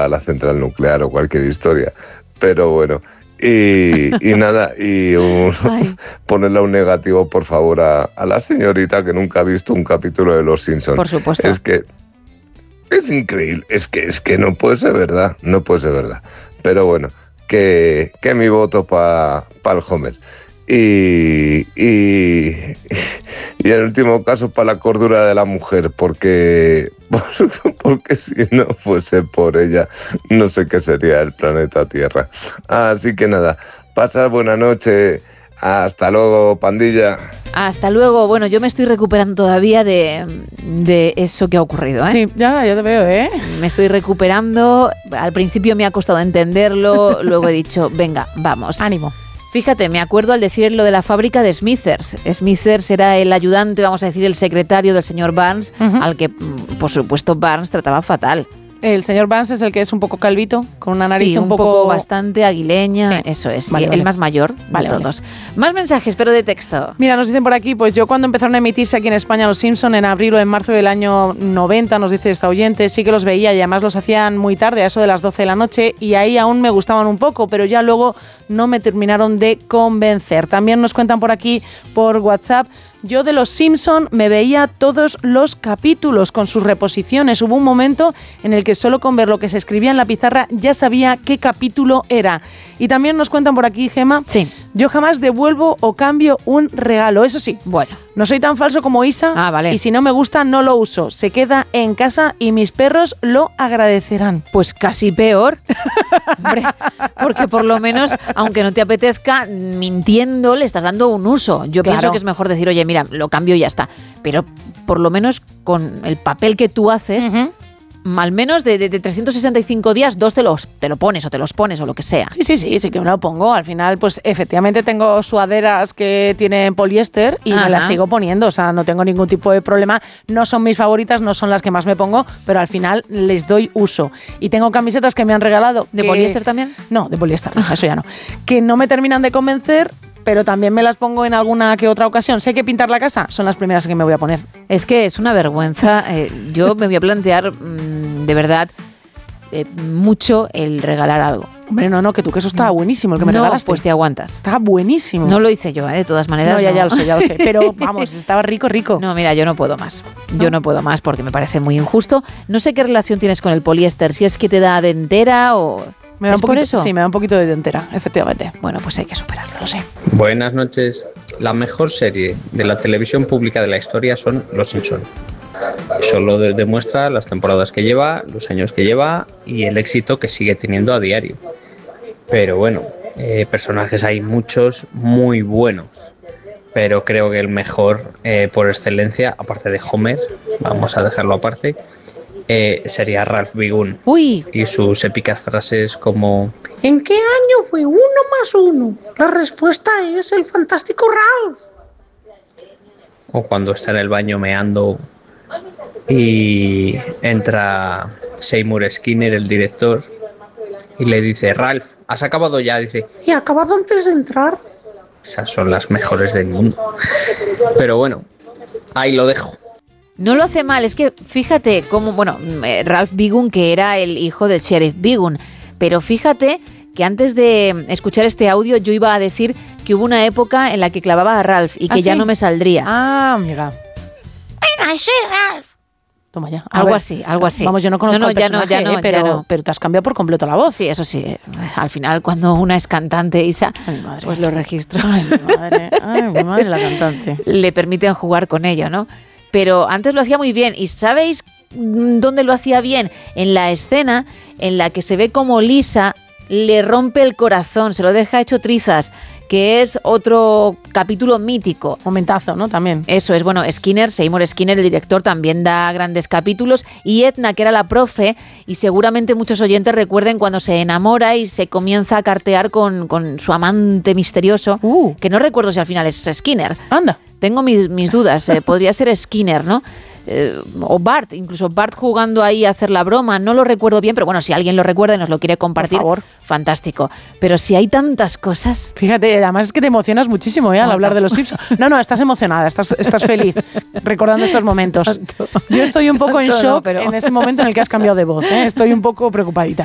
a la central nuclear o cualquier historia. Pero bueno, y nada, ponerle un negativo, por favor, a la señorita que nunca ha visto un capítulo de Los Simpsons. Por supuesto. Es que es increíble, es que no puede ser verdad, no puede ser verdad. Pero bueno, que mi voto para el Homer. Y en último caso para la cordura de la mujer, porque si no fuese por ella, no sé qué sería el planeta Tierra. Así que nada, pasad buena noche. Hasta luego, pandilla. Hasta luego. Bueno, yo me estoy recuperando todavía de eso que ha ocurrido, ¿eh? Sí, ya te veo, ¿eh? Me estoy recuperando. Al principio me ha costado entenderlo, luego he dicho, venga, vamos. Ánimo. Fíjate, me acuerdo al decir lo de la fábrica de Smithers. Smithers era el ayudante, vamos a decir, el secretario del señor Barnes, al que, por supuesto, Barnes trataba fatal. El señor Barnes es el que es un poco calvito, con una nariz un poco bastante aguileña, sí. Eso es, vale, el más mayor de todos. Más mensajes, pero de texto. Mira, nos dicen por aquí, pues yo cuando empezaron a emitirse aquí en España Los Simpson en abril o en marzo del año 90, nos dice esta oyente, sí que los veía y además los hacían muy tarde, a eso de las 12 de la noche, y ahí aún me gustaban un poco, pero ya luego no me terminaron de convencer. También nos cuentan por aquí, por WhatsApp, yo de Los Simpson me veía todos los capítulos con sus reposiciones. Hubo un momento en el que solo con ver lo que se escribía en la pizarra ya sabía qué capítulo era. Y también nos cuentan por aquí, Gema, sí. Yo jamás devuelvo o cambio un regalo. Eso sí, bueno, no soy tan falso como Isa, vale. Y si no me gusta no lo uso. Se queda en casa y mis perros lo agradecerán. Pues casi peor, hombre, porque por lo menos, aunque no te apetezca, mintiendo le estás dando un uso. Yo pienso que es mejor decir, oye, mira, lo cambio y ya está. Pero por lo menos con el papel que tú haces, al menos de 365 días, 2 te lo pones o te los pones o lo que sea. Sí que me lo pongo. Al final, pues efectivamente tengo sudaderas que tienen poliéster y me las sigo poniendo. O sea, no tengo ningún tipo de problema. No son mis favoritas, no son las que más me pongo, pero al final les doy uso. Y tengo camisetas que me han regalado. ¿De poliéster también? No, de poliéster, no, eso ya no. Que no me terminan de convencer, pero también me las pongo en alguna que otra ocasión. Sé que pintar la casa son las primeras que me voy a poner. Es que es una vergüenza. Yo me voy a plantear, de verdad, mucho el regalar algo. Hombre, no, que eso estaba buenísimo, el que me regalaste. Pues te aguantas. Estaba buenísimo. No lo hice yo, de todas maneras. No, ya lo sé. Pero vamos, estaba rico. No, mira, yo no puedo más. Yo no puedo más porque me parece muy injusto. No sé qué relación tienes con el poliéster, si es que te da dentera o... Me da un poquito, eso? Sí, me da un poquito de dentera, efectivamente. Bueno, pues hay que superarlo, lo sé. Buenas noches. La mejor serie de la televisión pública de la historia son Los Simpson. Solo demuestra las temporadas que lleva, los años que lleva y el éxito que sigue teniendo a diario. Pero bueno, personajes hay muchos muy buenos. Pero creo que el mejor por excelencia, aparte de Homer, vamos a dejarlo aparte, sería Ralph Wiggum. Uy. Y sus épicas frases como ¿en qué año fue 1 más 1? La respuesta es el fantástico Ralph. O cuando está en el baño meando y entra Seymour Skinner, el director, y le dice, Ralph, ¿has acabado ya? Dice, ¿he acabado antes de entrar? Esas son las mejores del mundo. Pero bueno, ahí lo dejo. No lo hace mal, es que fíjate cómo, bueno, Ralph Wiggum, que era el hijo del sheriff Wiggum, pero fíjate que antes de escuchar este audio yo iba a decir que hubo una época en la que clavaba a Ralph y que ya no me saldría. Mira. Venga, soy Ralph. Toma ya. Algo así. Vamos, yo no conozco el personaje, pero te has cambiado por completo la voz. Sí, eso sí. Al final, cuando una es cantante, Isa, pues los registros. Mi madre, la cantante. Le permiten jugar con ello, ¿no? Pero antes lo hacía muy bien. ¿Y sabéis dónde lo hacía bien? En la escena en la que se ve como Lisa le rompe el corazón, se lo deja hecho trizas, que es otro capítulo mítico. Momentazo, ¿no? También. Eso es, bueno, Seymour Skinner, el director, también da grandes capítulos, y Edna, que era la profe, y seguramente muchos oyentes recuerden cuando se enamora y se comienza a cartear con su amante misterioso, que no recuerdo si al final es Skinner. Anda. Tengo mis dudas, podría ser Skinner, ¿no? O Bart, incluso Bart jugando ahí a hacer la broma, no lo recuerdo bien, pero bueno, si alguien lo recuerda y nos lo quiere compartir, por favor, fantástico. Pero si hay tantas cosas... Fíjate, además es que te emocionas muchísimo al hablar de Los Simpsons. No, estás emocionada, estás feliz recordando estos momentos. Yo estoy un poco en shock en ese momento en el que has cambiado de voz, estoy un poco preocupadita.